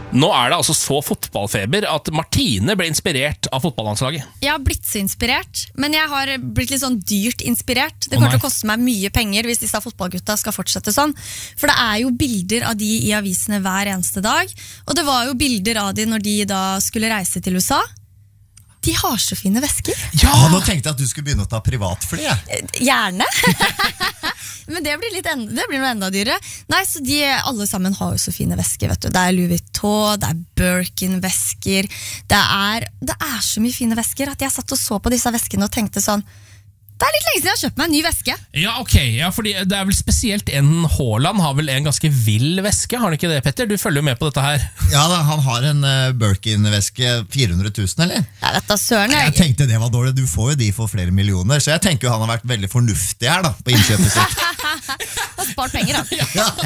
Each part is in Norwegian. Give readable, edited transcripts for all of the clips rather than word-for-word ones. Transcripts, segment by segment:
Nå det altså så fotballfeber at Martine ble inspirert av fotballandslaget. Jeg har blitt så inspirert, men jeg har blitt litt sånn dyrt inspirert. Det kommer til å koste meg mye penger hvis disse fotballgutta skal fortsette sånn. For det jo bilder av de i avisene hver eneste dag, og det var jo bilder av de når de da skulle reise til USA. De har så fine vesker. Ja, nå tenkte jeg at du skulle begynne å ta privatfly. Gjerne. Men det blir noe enda dyrere. Nei, så de alle sammen har jo så fine vesker, vet du. Det Louis Vuitton, det Birkin-vesker. Det så mye fine vesker at jeg satt og så på disse veskene og tenkte sånn, det litt lenge siden jeg har kjøpt meg en ny veske. Ja, ok. Ja, fordi det vel spesielt en Haaland har vel en ganske vill veske, har han ikke det, Petter? Du følger jo med på dette her. Ja, da, han har en Birkin-veske 400 000, eller? Ja, vet da, søren. Jeg tenkte det var dårlig. Du får jo de for flere millioner, så jeg tenker jo han har vært veldig fornuftig her da, på innkjøpet sitt. Han har spart penger da.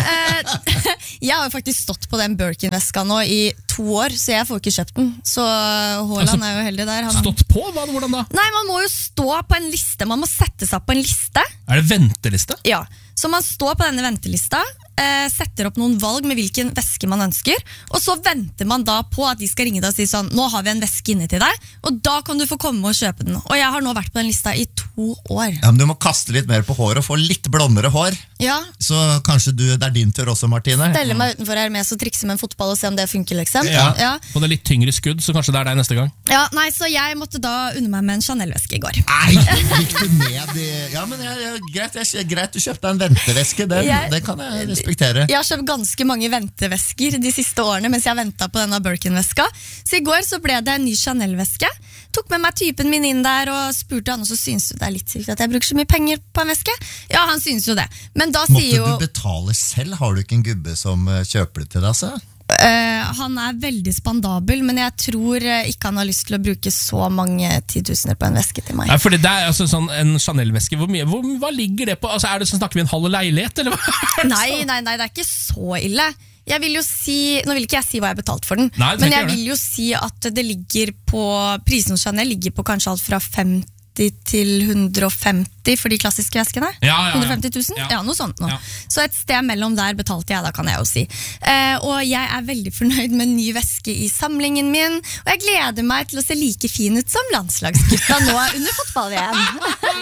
Jeg har jo faktisk stått på den Birkin-veska nå i 2 år, så jeg får ikke kjøpt den. Så Haaland jo heldig der. Stått på? Hvordan da? Nei, man må jo stå på en liste. Man må sette seg på en liste. Det venteliste? Ja, så man står på denne ventelista, setter opp noen valg med hvilken veske man ønsker, og så venter man da på at de skal ringe deg og si sånn, nå har vi en veske inne til deg, og da kan du få komme og kjøpe den. Og jeg har nå vært på den lista i 2 år. Ja, men du må kaste litt mer på håret og få litt blondere hår. Ja. Så kanskje det din tur også, Martine? Stelle meg utenfor Hermes og trikse med en fotball og se om det funker, liksom. Ja. Og det litt tyngre skudd, så kanskje det deg neste gang. Ja, nei, så jeg måtte da unne meg med en Chanel-veske i går. Nei, gikk du ned i... Ja, men greit, du kjøpte en venteveske, det kan jeg respektere. Jeg har kjøpt ganske mange ventevesker de siste årene mens jeg ventet på denne Birkin-veska. Så i går så ble det en ny Chanel-veske. Tok med meg typen min inn der og spurte han, og så synes du det litt sykt at jeg bruker så mye penger på en veske? Ja, han synes jo det. Men da sier jo... Måtte du betale selv? Har du ikke en gubbe som kjøper det til deg, så? Han veldig spandabel, men jeg tror ikke han har lyst til å bruke så mange 10 000 på en veske til meg. Ja, fordi det altså sånn, en Chanel-veske, hva ligger det på? Altså, det sånn, snakker vi en halv leilighet, eller hva? Nei, det ikke så ille. Jeg vil jo si, nå vil ikke jeg si hva jeg har betalt for den, men jeg vil jo si at det ligger på, prisen hos Chanel ligger på kanskje alt fra 50 til 150 for de klassiske veskene. 150 000? Ja, noe sånt nå. Så et sted mellom der betalte jeg, da kan jeg jo si. Og jeg veldig fornøyd med en ny veske i samlingen min, og jeg gleder meg til å se like fin ut som landslagsgutta nå under fotball-VM.